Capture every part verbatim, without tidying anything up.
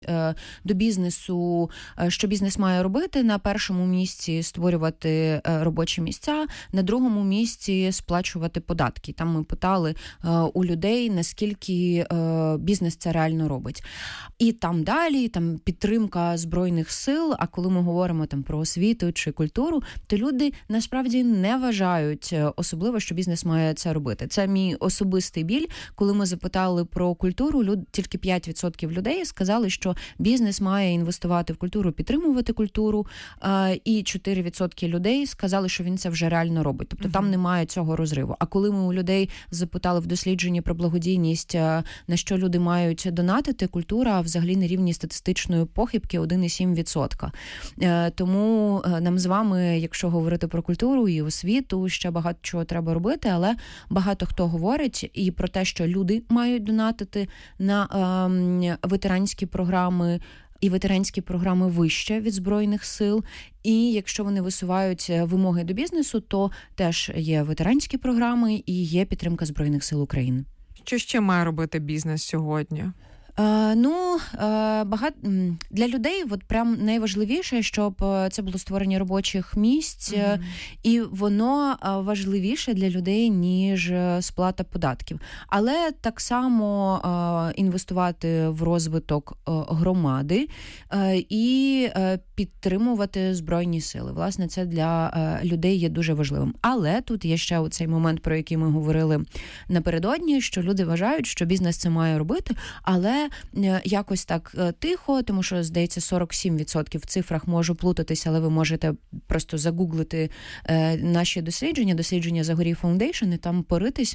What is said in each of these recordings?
До бізнесу, що бізнес має робити, на першому місці створювати робочі місця, на другому місці сплачувати податки. Там ми питали у людей, наскільки бізнес це реально робить. І там далі, там підтримка Збройних сил, а коли ми говоримо там про освіту чи культуру, то люди насправді не вважають особливо, що бізнес має це робити. Це мій особистий біль. Коли ми запитали про культуру, люд, тільки п'ять відсотків людей сказали, що бізнес має інвестувати в культуру, підтримувати культуру, і чотири відсотки людей сказали, що він це вже реально робить. Тобто uh-huh. там немає цього розриву. А коли ми у людей запитали в дослідженні про благодійність, на що люди мають донатити, культура взагалі на рівні статистичної похибки один цілих сім десятих відсотка. Тому нам з вами, якщо говорити про культуру і освіту, ще багато чого треба робити, але багато хто говорить і про те, що люди мають донатити на ем, ветеранські програми, і ветеранські програми вище від Збройних сил. І якщо вони висувають вимоги до бізнесу, то теж є ветеранські програми і є підтримка Збройних сил України. Що ще має робити бізнес сьогодні? Uh, ну, uh, багато для людей от прям найважливіше, щоб це було створення робочих місць, mm-hmm. і воно важливіше для людей, ніж сплата податків. Але так само uh, інвестувати в розвиток uh, громади uh, і uh, підтримувати Збройні сили. Власне, це для uh, людей є дуже важливим. Але тут є ще цей момент, про який ми говорили напередодні, що люди вважають, що бізнес це має робити, але якось так тихо, тому що, здається, сорок сім відсотків в цифрах можу плутатися, але ви можете просто загуглити наші дослідження, дослідження Загорій Foundation, і там поритись.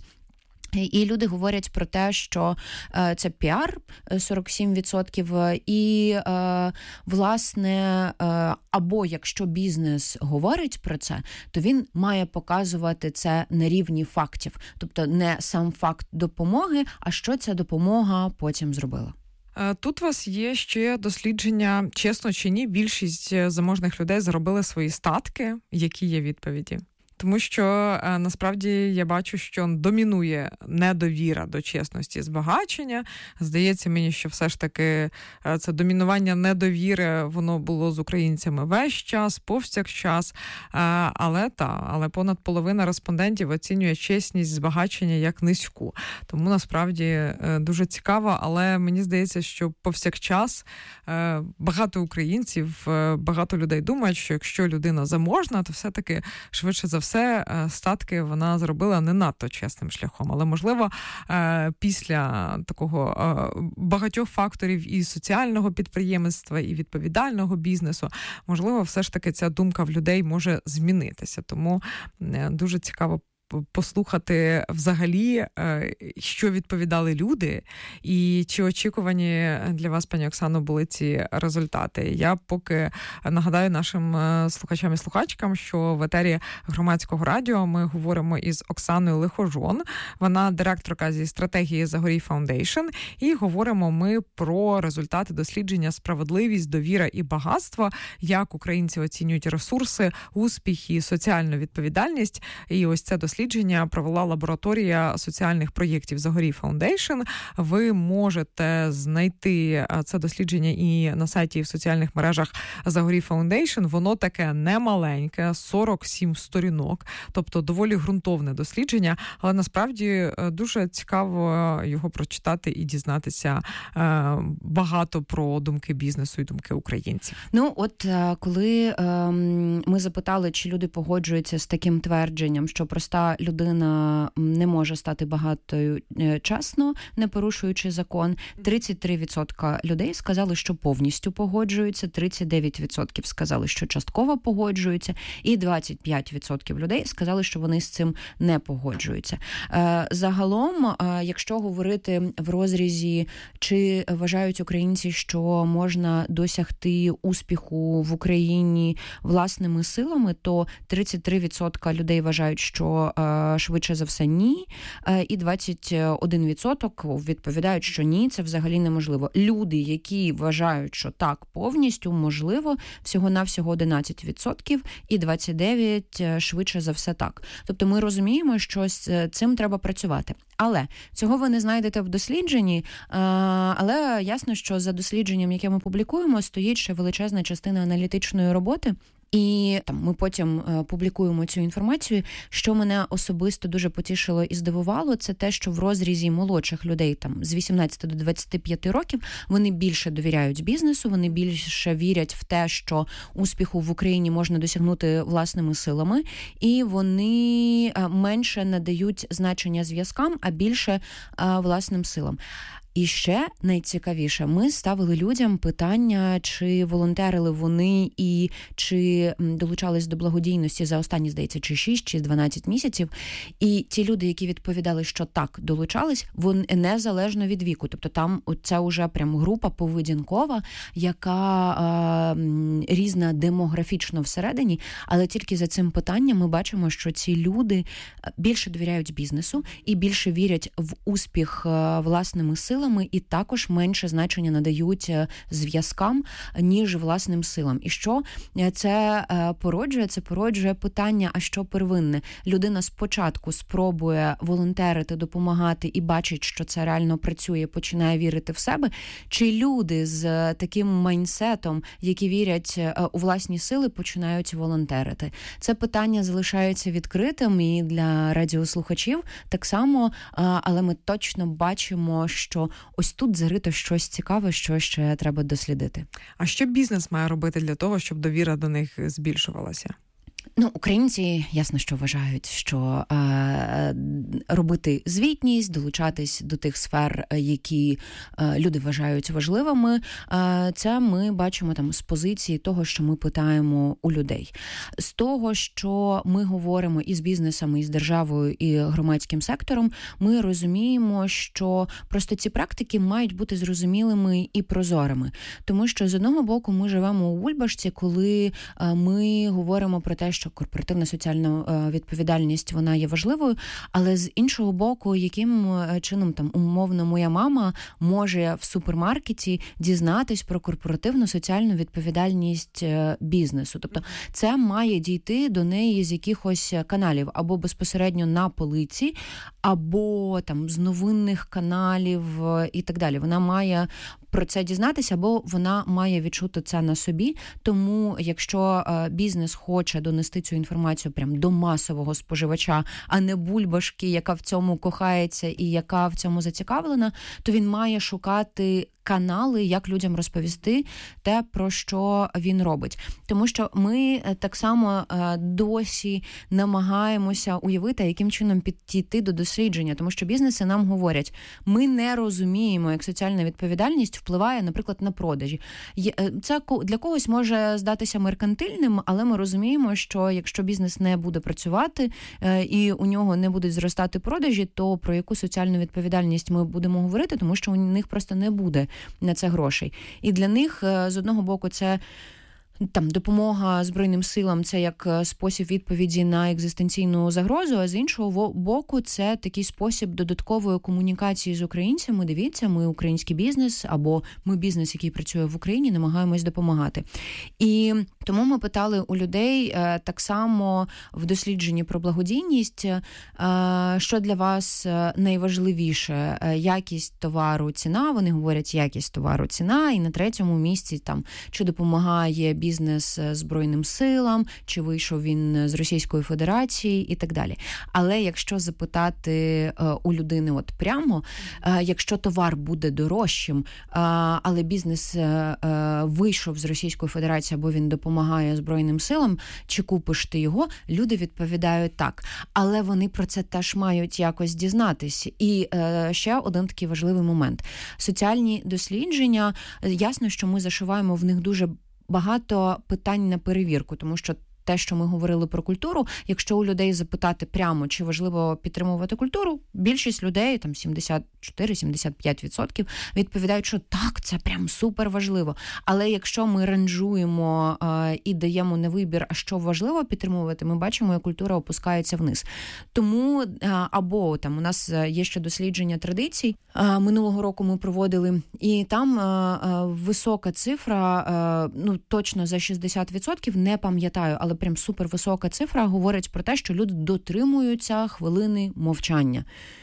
І люди говорять про те, що е, це піар, сорок сім відсотків, і, е, власне, е, або якщо бізнес говорить про це, то він має показувати це на рівні фактів. Тобто не сам факт допомоги, а що ця допомога потім зробила. Тут у вас є ще дослідження, чесно чи ні, більшість заможних людей заробили свої статки. Які є відповіді? Тому що, насправді, я бачу, що домінує недовіра до чесності збагачення. Здається мені, що все ж таки це домінування недовіри, воно було з українцями весь час, повсякчас. Але та, але понад половина респондентів оцінює чесність збагачення як низьку. Тому, насправді, дуже цікаво, але мені здається, що повсякчас багато українців, багато людей думають, що якщо людина заможна, то все-таки швидше за все все статки вона зробила не надто чесним шляхом. Але, можливо, після такого багатьох факторів і соціального підприємництва, і відповідального бізнесу, можливо, все ж таки ця думка в людей може змінитися. Тому дуже цікаво послухати взагалі, що відповідали люди, і чи очікувані для вас, пані Оксано, були ці результати. Я поки нагадаю нашим слухачам і слухачкам, що в етері Громадського радіо ми говоримо із Оксаною Лихожон, вона директорка зі стратегії Загорій Foundation, і говоримо ми про результати дослідження «Справедливість, довіра і багатство», як українці оцінюють ресурси, успіхи, соціальну відповідальність. І ось це дослідження Дослідження провела лабораторія соціальних проєктів Загорій Foundation. Ви можете знайти це дослідження і на сайті, і в соціальних мережах Загорій Foundation. Воно таке немаленьке, сорок сім сторінок, тобто доволі ґрунтовне дослідження, але насправді дуже цікаво його прочитати і дізнатися багато про думки бізнесу і думки українців. Ну, от коли ем, ми запитали, чи люди погоджуються з таким твердженням, що проста людина не може стати багатою чесно, не порушуючи закон. тридцять три відсотки людей сказали, що повністю погоджуються, тридцять дев'ять відсотків сказали, що частково погоджуються, і двадцять п'ять відсотків людей сказали, що вони з цим не погоджуються. Загалом, якщо говорити в розрізі, чи вважають українці, що можна досягти успіху в Україні власними силами, то тридцять три відсотки людей вважають, що швидше за все ні, і двадцять один відсоток відповідають, що ні, це взагалі неможливо. Люди, які вважають, що так повністю можливо, всього-навсього одинадцять відсотків і двадцять дев'ять відсотків швидше за все так. Тобто ми розуміємо, що з цим треба працювати. Але цього ви не знайдете в дослідженні, але ясно, що за дослідженням, яке ми публікуємо, стоїть ще величезна частина аналітичної роботи. І там ми потім е, публікуємо цю інформацію. Що мене особисто дуже потішило і здивувало, це те, що в розрізі молодших людей там з вісімнадцяти до двадцяти п'яти років вони більше довіряють бізнесу, вони більше вірять в те, що успіху в Україні можна досягнути власними силами, і вони е, менше надають значення зв'язкам, а більше е, власним силам. І ще найцікавіше, ми ставили людям питання, чи волонтерили вони і чи долучались до благодійності за останні, здається, чи шість, чи дванадцять місяців. І ті люди, які відповідали, що так, долучались, вони незалежно від віку. Тобто там це вже прям група поведінкова, яка е, різна демографічно всередині, але тільки за цим питанням ми бачимо, що ці люди більше довіряють бізнесу і більше вірять в успіх е, власними силами, і також менше значення надають зв'язкам, ніж власним силам. І що це породжує? Це породжує питання, а що первинне? Людина спочатку спробує волонтерити, допомагати і бачить, що це реально працює, починає вірити в себе? Чи люди з таким майндсетом, які вірять у власні сили, починають волонтерити? Це питання залишається відкритим і для радіослухачів так само, але ми точно бачимо, що ось тут зарито щось цікаве, що ще треба дослідити. А що бізнес має робити для того, щоб довіра до них збільшувалася? Ну, українці, ясно, що вважають, що е, робити звітність, долучатись до тих сфер, які е, люди вважають важливими, е, це ми бачимо там з позиції того, що ми питаємо у людей. З того, що ми говоримо і з бізнесами, і з державою, і громадським сектором, ми розуміємо, що просто ці практики мають бути зрозумілими і прозорими. Тому що, з одного боку, ми живемо у бульбашці, коли е, ми говоримо про те, що корпоративна соціальна відповідальність, вона є важливою, але з іншого боку, яким чином там умовно моя мама може в супермаркеті дізнатись про корпоративну соціальну відповідальність бізнесу. Тобто це має дійти до неї з якихось каналів, або безпосередньо на полиці, або там з новинних каналів і так далі. Вона має про це дізнатися, або вона має відчути це на собі. Тому, якщо бізнес хоче донести цю інформацію прям до масового споживача, а не бульбашки, яка в цьому кохається і яка в цьому зацікавлена, то він має шукати канали, як людям розповісти те, про що він робить. Тому що ми так само досі намагаємося уявити, яким чином підійти до дослідження. Тому що бізнеси нам говорять, ми не розуміємо, як соціальна відповідальність впливає, наприклад, на продажі. Це для когось може здатися меркантильним, але ми розуміємо, що якщо бізнес не буде працювати і у нього не будуть зростати продажі, то про яку соціальну відповідальність ми будемо говорити, тому що у них просто не буде на це грошей. І для них, з одного боку, це там допомога Збройним силам, це як спосіб відповіді на екзистенційну загрозу, а з іншого боку, це такий спосіб додаткової комунікації з українцями. Дивіться, ми український бізнес, або ми бізнес, який працює в Україні, намагаємось допомагати. І тому ми питали у людей так само в дослідженні про благодійність, що для вас найважливіше, якість товару, ціна. Вони говорять, якість товару, ціна. І на третьому місці, там, чи допомагає бізнес Збройним силам, чи вийшов він з Російської Федерації і так далі. Але якщо запитати е, у людини от прямо, е, якщо товар буде дорожчим, е, але бізнес е, вийшов з Російської Федерації, або він допомагає Збройним силам, чи купиш ти його, люди відповідають так. Але вони про це теж мають якось дізнатись. І е, ще один такий важливий момент. Соціальні дослідження, ясно, що ми зашиваємо в них дуже багато питань на перевірку, тому що те, що ми говорили про культуру, якщо у людей запитати прямо, чи важливо підтримувати культуру, більшість людей, там сімдесят чотири - сімдесят п'ять відсотків, відповідають, що так, це прям супер важливо. Але якщо ми ранжуємо е, і даємо на вибір, а що важливо підтримувати, ми бачимо, як культура опускається вниз. Тому, е, або там у нас є ще дослідження традицій, е, минулого року ми проводили, і там е, е, висока цифра, е, ну точно за шістдесят відсотків, не пам'ятаю, але прям супервисока цифра говорить про те, що люди дотримуються хвилини мовчання.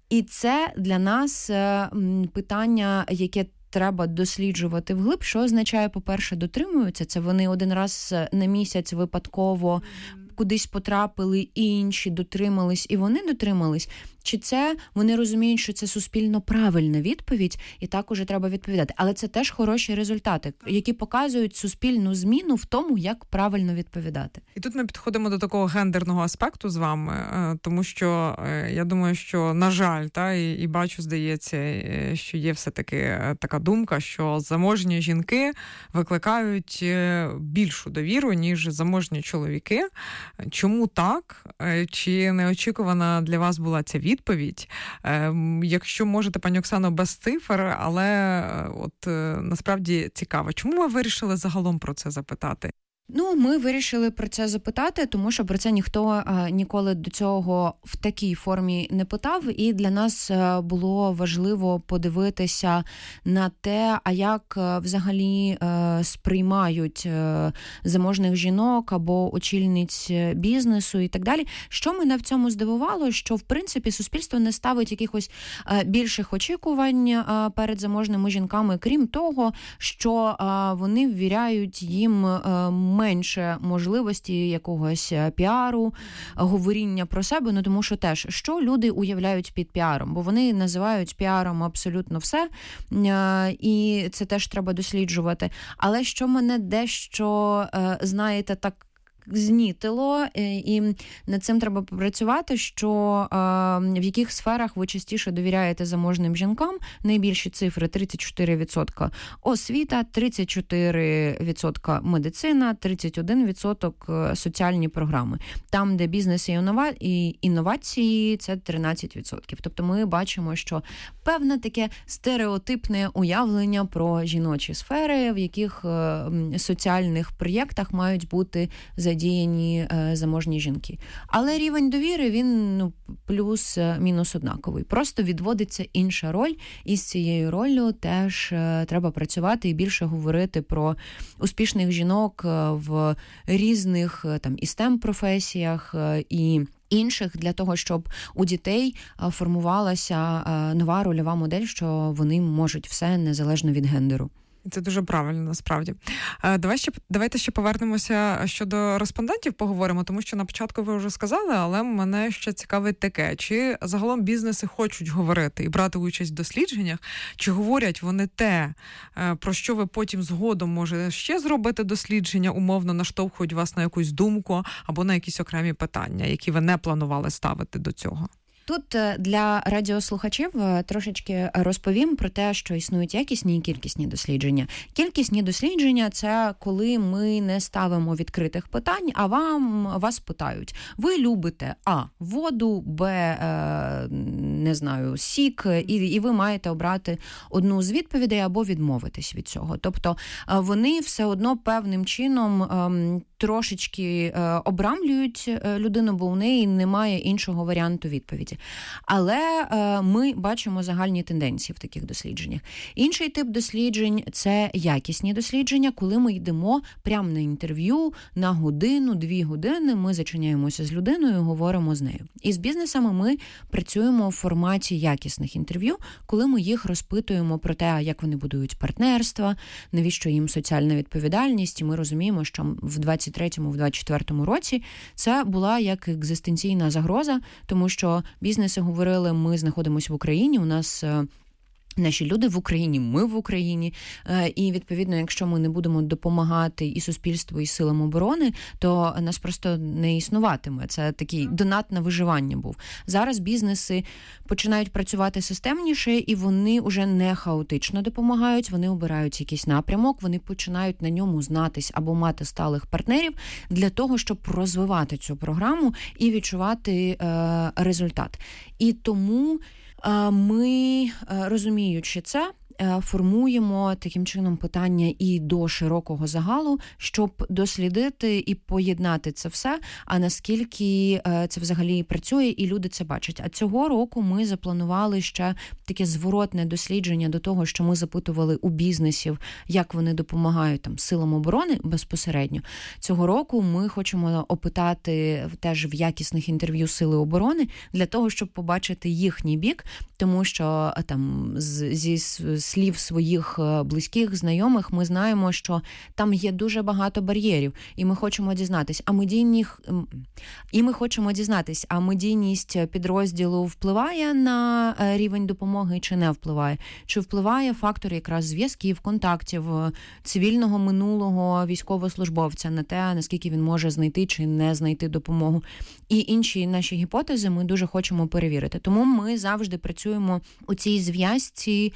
І це для нас питання, яке треба досліджувати вглиб, що означає, по-перше, дотримуються. Це вони один раз на місяць випадково кудись потрапили, і інші дотримались, і вони дотримались. Чи це вони розуміють, що це суспільно правильна відповідь, і так уже треба відповідати. Але це теж хороші результати, які показують суспільну зміну в тому, як правильно відповідати. І тут ми підходимо до такого гендерного аспекту з вами, тому що я думаю, що, на жаль, та, і, і бачу, здається, що є все-таки така думка, що заможні жінки викликають більшу довіру, ніж заможні чоловіки. Чому так? Чи неочікувана для вас була ця відповідь? Відповідь. Якщо можете, пані Оксано, без цифр, але от насправді цікаво. Чому ви вирішили загалом про це запитати? Ну, ми вирішили про це запитати, тому що про це ніхто а, ніколи до цього в такій формі не питав, і для нас а, було важливо подивитися на те, а як а, взагалі а, сприймають а, заможних жінок або очільниць бізнесу і так далі. Що мене в цьому здивувало, що, в принципі, суспільство не ставить якихось а, більших очікувань а, перед заможними жінками, крім того, що а, вони ввіряють їм а, менше можливості якогось піару, говоріння про себе, ну тому що теж, що люди уявляють під піаром, бо вони називають піаром абсолютно все, і це теж треба досліджувати. Але що мене дещо, знаєте, так знітило, і над цим треба попрацювати, що в яких сферах ви частіше довіряєте заможним жінкам. Найбільші цифри: тридцять чотири відсотки освіта, тридцять чотири відсотки медицина, тридцять один відсоток соціальні програми. Там, де бізнес і інновації, це тринадцять відсотків. Тобто ми бачимо, що певне таке стереотипне уявлення про жіночі сфери, в яких соціальних проєктах мають бути задіяні діяні е, заможні жінки. Але рівень довіри, він ну, плюс-мінус однаковий. Просто відводиться інша роль, і з цією роллю теж е, треба працювати і більше говорити про успішних жінок е, в різних е, там, і стем-професіях, е, і інших, для того, щоб у дітей е, формувалася е, нова рольова модель, що вони можуть все незалежно від гендеру. Це дуже правильно, насправді. Давай ще, давайте ще повернемося щодо респондентів, поговоримо, тому що на початку ви вже сказали, але мене ще цікавить таке. Чи загалом бізнеси хочуть говорити і брати участь в дослідженнях, чи говорять вони те, про що ви потім згодом може ще зробити дослідження, умовно наштовхують вас на якусь думку або на якісь окремі питання, які ви не планували ставити до цього? Тут для радіослухачів трошечки розповім про те, що існують якісні і кількісні дослідження. Кількісні дослідження – це коли ми не ставимо відкритих питань, а вам вас питають. Ви любите А – воду, Б – не знаю, сік, і, і ви маєте обрати одну з відповідей або відмовитись від цього. Тобто вони все одно певним чином трошечки обрамлюють людину, бо у неї немає іншого варіанту відповіді. Але е, ми бачимо загальні тенденції в таких дослідженнях. Інший тип досліджень – це якісні дослідження, коли ми йдемо прямо на інтерв'ю на годину, дві години, ми зачиняємося з людиною, говоримо з нею. І з бізнесами ми працюємо в форматі якісних інтерв'ю, коли ми їх розпитуємо про те, як вони будують партнерства, навіщо їм соціальна відповідальність. І ми розуміємо, що в двадцять третьому, в двадцять четвертому році це була як екзистенційна загроза, тому що бізнеси говорили, ми знаходимося в Україні, у нас наші люди в Україні, ми в Україні, і, відповідно, якщо ми не будемо допомагати і суспільству, і силам оборони, то нас просто не існуватиме. Це такий донат на виживання був. Зараз бізнеси починають працювати системніше, і вони вже не хаотично допомагають, вони обирають якийсь напрямок, вони починають на ньому знатись або мати сталих партнерів для того, щоб розвивати цю програму і відчувати е, результат. І тому ми, розуміючи це, формуємо таким чином питання і до широкого загалу, щоб дослідити і поєднати це все, а наскільки це взагалі працює і люди це бачать. А цього року ми запланували ще таке зворотне дослідження до того, що ми запитували у бізнесів, як вони допомагають там силам оборони безпосередньо. Цього року ми хочемо опитати теж в якісних інтерв'ю Сили оборони для того, щоб побачити їхній бік, тому що там зі слів своїх близьких, знайомих ми знаємо, що там є дуже багато бар'єрів, і ми хочемо дізнатись, а медійних і ми хочемо дізнатись, а медійність підрозділу впливає на рівень допомоги чи не впливає? Чи впливає фактор якраз зв'язків, контактів, цивільного минулого військовослужбовця на те, наскільки він може знайти чи не знайти допомогу? І інші наші гіпотези ми дуже хочемо перевірити. Тому ми завжди працюємо у цій зв'язці.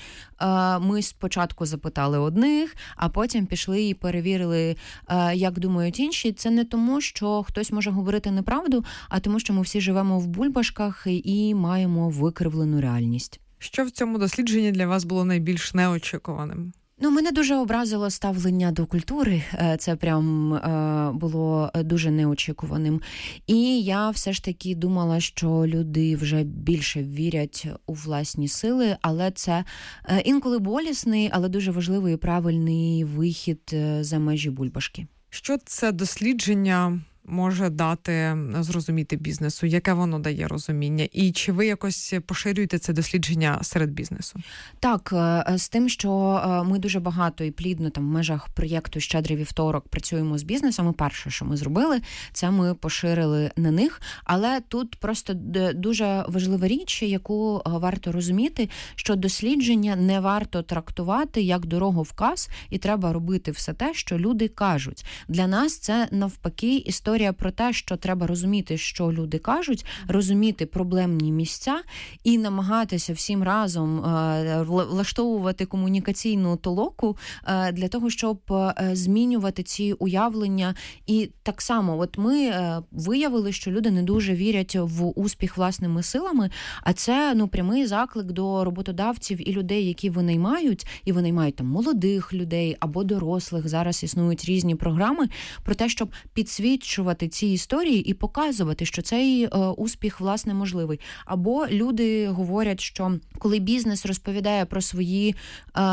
Ми спочатку запитали одних, а потім пішли і перевірили, як думають інші. Це не тому, що хтось може говорити неправду, а тому, що ми всі живемо в бульбашках і маємо викривлену реальність. Що в цьому дослідженні для вас було найбільш неочікуваним? Ну, мене дуже образило ставлення до культури, це прям е, було дуже неочікуваним. І я все ж таки думала, що люди вже більше вірять у власні сили, але це е, інколи болісний, але дуже важливий і правильний вихід за межі бульбашки. Що це дослідження може дати зрозуміти бізнесу? Яке воно дає розуміння? І чи ви якось поширюєте це дослідження серед бізнесу? Так, з тим, що ми дуже багато і плідно там в межах проєкту «Щедрий вівторок» працюємо з бізнесами. Перше, що ми зробили, це ми поширили на них. Але тут просто дуже важлива річ, яку варто розуміти, що дослідження не варто трактувати як дороговказ, і треба робити все те, що люди кажуть. Для нас це навпаки історія Історія про те, що треба розуміти, що люди кажуть, розуміти проблемні місця і намагатися всім разом е, влаштовувати комунікаційну толоку е, для того, щоб е, змінювати ці уявлення. І так само, от ми е, виявили, що люди не дуже вірять в успіх власними силами, а це ну прямий заклик до роботодавців і людей, які винаймають, і винаймають там молодих людей або дорослих. Зараз існують різні програми про те, щоб підсвічувати ці історії і показувати, що цей е, успіх, власне, можливий. Або люди говорять, що коли бізнес розповідає про свої е,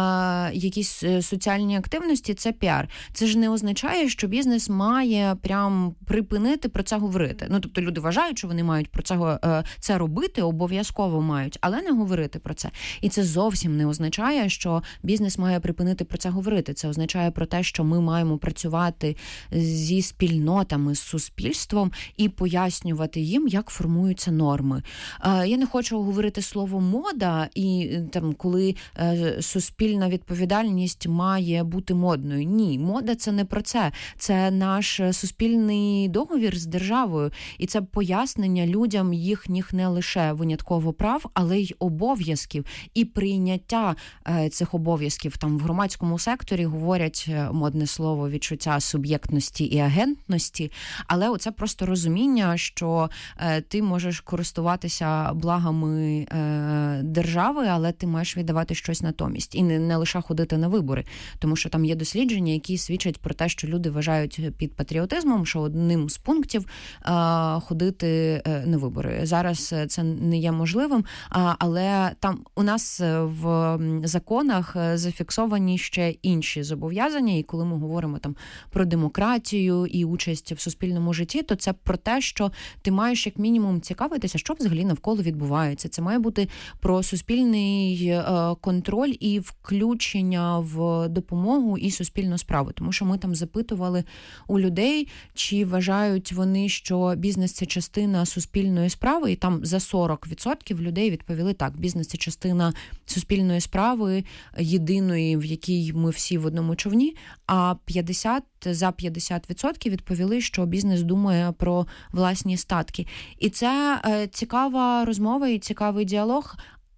якісь соціальні активності, це піар. Це ж не означає, що бізнес має прям припинити про це говорити. Ну, тобто люди вважають, що вони мають про це, е, це робити, обов'язково мають, але не говорити про це. І це зовсім не означає, що бізнес має припинити про це говорити. Це означає про те, що ми маємо працювати зі спільнотами, з суспільством і пояснювати їм, як формуються норми. Я не хочу говорити слово «мода», і там, коли суспільна відповідальність має бути модною. Ні, мода – це не про це. Це наш суспільний договір з державою. І це пояснення людям їхніх не лише винятково прав, але й обов'язків. І прийняття цих обов'язків. Там в громадському секторі говорять модне слово відчуття суб'єктності і агентності. Але оце просто розуміння, що е, ти можеш користуватися благами е, держави, але ти маєш віддавати щось натомість. І не, не лише ходити на вибори. Тому що там є дослідження, які свідчать про те, що люди вважають під патріотизмом, що одним з пунктів е, ходити е, на вибори. Зараз це не є можливим, а, але там у нас в законах зафіксовані ще інші зобов'язання, і коли ми говоримо там про демократію і участь в суспільному житті, то це про те, що ти маєш як мінімум цікавитися, що взагалі навколо відбувається. Це має бути про суспільний е, контроль і включення в допомогу і суспільну справу. Тому що ми там запитували у людей, чи вважають вони, що бізнес – це частина суспільної справи, і там за сорок відсотків людей відповіли так, бізнес – це частина суспільної справи, єдиної, в якій ми всі в одному човні, а п'ятдесят за п'ятдесят відсотків відповіли, що бізнес думає про власні статки. І це е, цікава розмова і цікавий діалог,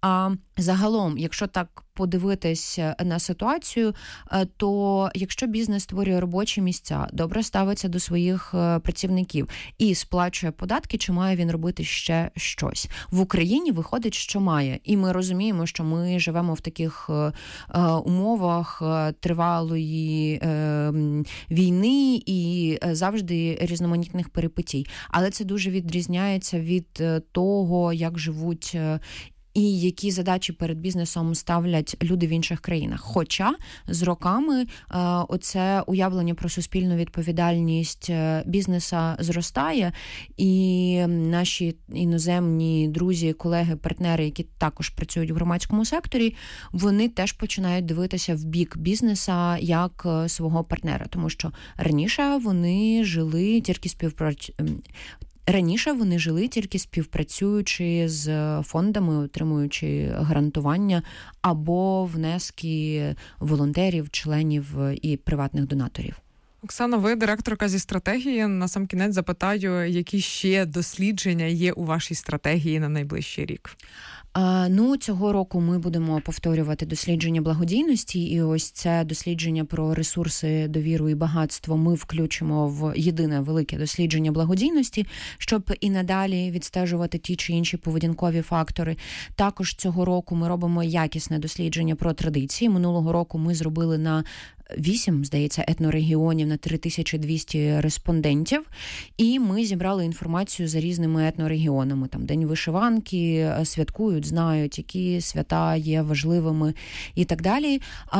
А загалом, якщо так подивитись на ситуацію, то якщо бізнес створює робочі місця, добре ставиться до своїх працівників і сплачує податки, чи має він робити ще щось? В Україні виходить, що має. І ми розуміємо, що ми живемо в таких умовах тривалої війни і завжди різноманітних перипетій. Але це дуже відрізняється від того, як живуть і які задачі перед бізнесом ставлять люди в інших країнах. Хоча з роками оце уявлення про суспільну відповідальність бізнеса зростає, і наші іноземні друзі, колеги, партнери, які також працюють в громадському секторі, вони теж починають дивитися в бік бізнеса як свого партнера, тому що раніше вони жили тільки співпрацю... Раніше вони жили тільки співпрацюючи з фондами, отримуючи гарантування або внески волонтерів, членів і приватних донаторів. Оксано, ви директорка зі стратегії. Насамкінець запитаю, які ще дослідження є у вашій стратегії на найближчий рік? А, ну, цього року ми будемо повторювати дослідження благодійності, і ось це дослідження про ресурси, довіру і багатство ми включимо в єдине велике дослідження благодійності, щоб і надалі відстежувати ті чи інші поведінкові фактори. Також цього року ми робимо якісне дослідження про традиції. Минулого року ми зробили на вісім, здається, етнорегіонів на три тисячі двісті респондентів, і ми зібрали інформацію за різними етнорегіонами. Там День вишиванки, святкують, знають, які свята є важливими і так далі. А,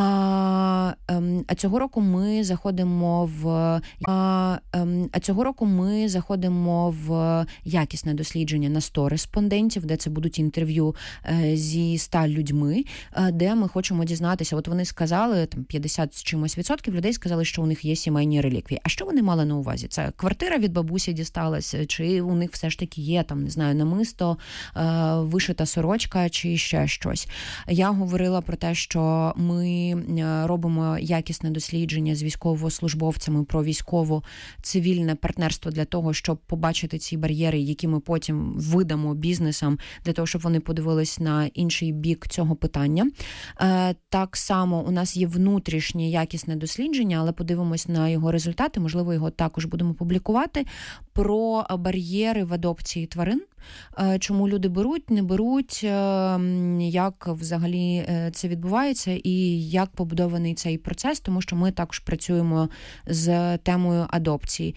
а цього року ми заходимо в а, а цього року ми заходимо в якісне дослідження на сто респондентів, де це будуть інтерв'ю зі ста людьми, де ми хочемо дізнатися. От вони сказали, там п'ятдесят з чимось відсотків людей сказали, що у них є сімейні реліквії. А що вони мали на увазі? Це квартира від бабусі дісталася, чи у них все ж таки є, там, не знаю, намисто, вишита сорочка, чи ще щось. Я говорила про те, що ми робимо якісне дослідження з військовослужбовцями про військово-цивільне партнерство для того, щоб побачити ці бар'єри, які ми потім видамо бізнесам, для того, щоб вони подивились на інший бік цього питання. Так само у нас є внутрішнє якісне дослідження, але подивимось на його результати, можливо, його також будемо публікувати, про бар'єри в адопції тварин. Чому люди беруть, не беруть, як взагалі це відбувається і як побудований цей процес, тому що ми також працюємо з темою адопції.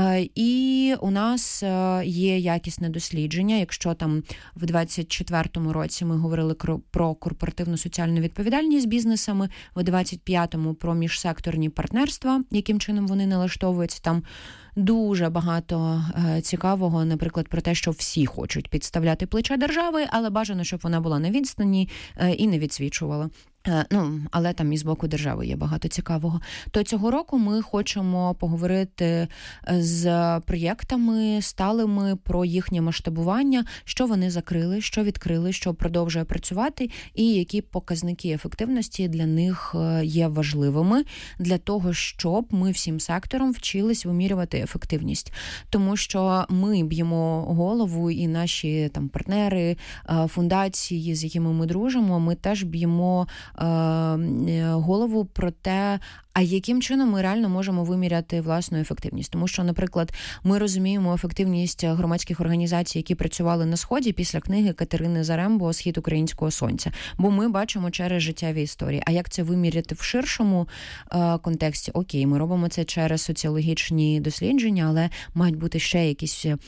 І у нас є якісне дослідження, якщо там в двадцять четвертому році ми говорили про корпоративну соціальну відповідальність з бізнесами, в двадцять п'ятому про міжсекторні партнерства, яким чином вони налаштовуються, там дуже багато е, цікавого, наприклад, про те, що всі хочуть підставляти плече держави, але бажано, щоб вона була на відстані е, і не відсвічувала. Ну, але там і з боку держави є багато цікавого. То цього року ми хочемо поговорити з проєктами сталими про їхнє масштабування, що вони закрили, що відкрили, що продовжує працювати, і які показники ефективності для них є важливими для того, щоб ми всім сектором вчились вимірювати ефективність. Тому що ми б'ємо голову, і наші там партнери, фундації, з якими ми дружимо, ми теж б'ємо голову про те, а яким чином ми реально можемо виміряти власну ефективність. Тому що, наприклад, ми розуміємо ефективність громадських організацій, які працювали на Сході після книги Катерини Зарембо «Схід українського сонця». Бо ми бачимо через життєві історії. А як це виміряти в ширшому е, контексті? Окей, ми робимо це через соціологічні дослідження, але мають бути ще якісь е,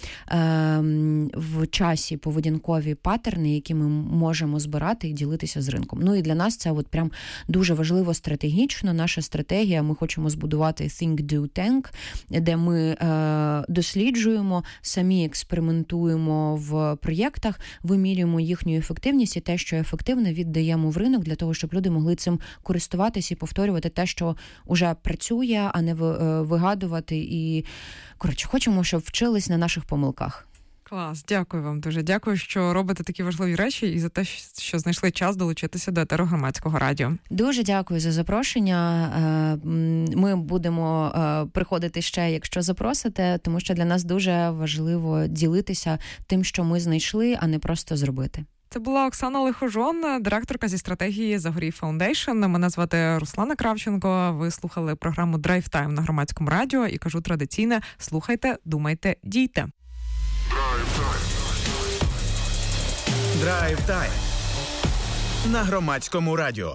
в часі поведінкові паттерни, які ми можемо збирати і ділитися з ринком. Ну і для нас це от прям дуже важливо стратегічно. Наша стратегія, ми хочемо збудувати Think, Do, Tank, де ми е, досліджуємо, самі експериментуємо в проєктах, вимірюємо їхню ефективність і те, що ефективне, віддаємо в ринок для того, щоб люди могли цим користуватися і повторювати те, що вже працює, а не вигадувати. І, коротше, хочемо, щоб вчились на наших помилках. Клас, дякую вам дуже. Дякую, що робите такі важливі речі і за те, що знайшли час долучитися до етеру Громадського радіо. Дуже дякую за запрошення. Ми будемо приходити ще, якщо запросите, тому що для нас дуже важливо ділитися тим, що ми знайшли, а не просто зробити. Це була Оксана Лихожон, директорка зі стратегії «Загорій Фаундейшн». Мене звати Руслана Кравченко. Ви слухали програму «Драйв Тайм» на Громадському радіо. І кажу традиційне: слухайте, думайте, дійте. Драйв Тайм на Громадському радіо.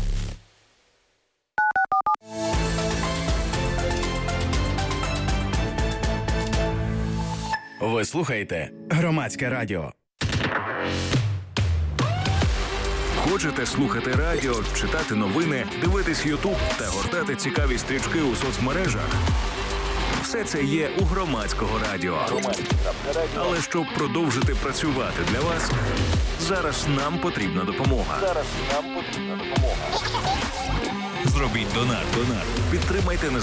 Ви слухаєте Громадське радіо. Хочете слухати радіо, читати новини, дивитись Ютуб та гортати цікаві стрічки у соцмережах? Все це є у Громадського радіо. Але щоб продовжити працювати для вас, зараз нам потрібна допомога. Зараз нам потрібна допомога. Зробіть донат. Донат. Підтримайте